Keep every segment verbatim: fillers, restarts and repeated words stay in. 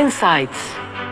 Insights.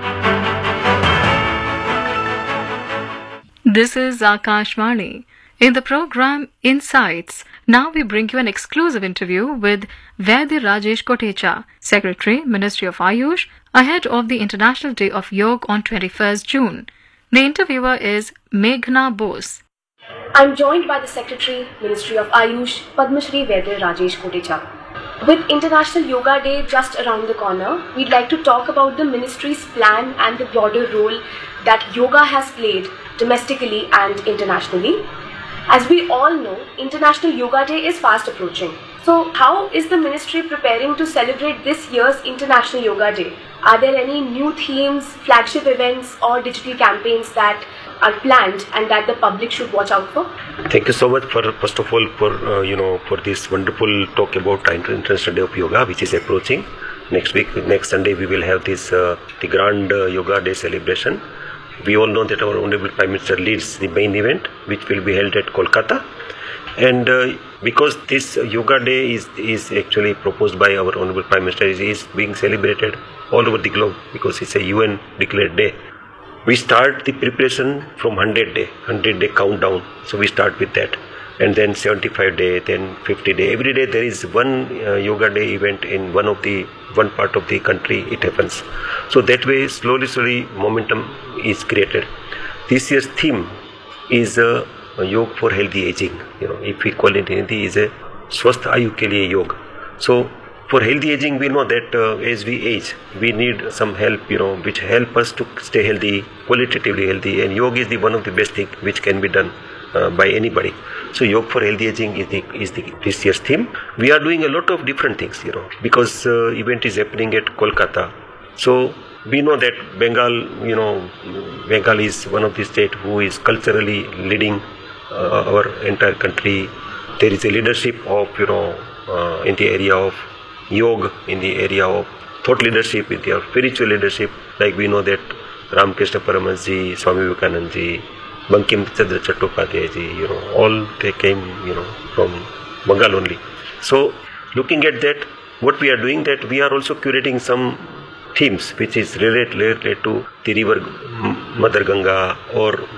This is Akashvani. In the program Insights, now we bring you an exclusive interview with Vaidya Rajesh Kotecha, Secretary, Ministry of Ayush, ahead of the International Day of Yoga on twenty-first June. The interviewer is Meghna Bose. I'm joined by the Secretary, Ministry of Ayush, Padma Shri Vaidya Rajesh Kotecha. With International Yoga Day just around the corner, we'd like to talk about the Ministry's plan and the broader role that yoga has played domestically and internationally. As we all know, International Yoga Day is fast approaching. So how is the Ministry preparing to celebrate this year's International Yoga Day? Are there any new themes, flagship events or digital campaigns that are planned and that the public should watch out for? Thank you so much for, first of all, for uh, you know, for this wonderful talk about International Day of Yoga, which is approaching. Next week, next Sunday, we will have this uh, the Grand uh, Yoga Day celebration. We all know that our Honorable Prime Minister leads the main event, which will be held at Kolkata. And uh, because this Yoga Day is is actually proposed by our Honorable Prime Minister, is, is being celebrated all over the globe because it's a U N declared day. We start the preparation from one hundred day, one hundred day countdown. So we start with that. And then seventy-five day, then fifty day. Every day there is one uh, Yoga Day event in one of the, one part of the country it happens. So that way slowly, slowly momentum is created. This year's theme is uh, Yoga for Healthy Aging. You know, if we call it in Hindi, is a Swasth Ayu ke liye Yoga. So for healthy aging, we know that uh, as we age, we need some help, you know, which help us to stay healthy, qualitatively healthy. And yoga is the one of the best thing which can be done uh, by anybody. So yoga for healthy aging is the is the this year's theme. We are doing a lot of different things, you know, because uh, event is happening at Kolkata. So we know that Bengal, you know, Bengal is one of the state who is culturally leading uh, our entire country. There is a leadership of, you know, uh, in the area of yoga, in the area of thought leadership, in the spiritual leadership. Like we know that Ramakrishna Paramahansa ji, Swami Vivekananda ji, Bankim Chandra Chattopadhyay ji, you know, all they came, you know, from Bengal only. So looking at that, what we are doing, that we are also curating some themes which is related, related to the river Mother Ganga or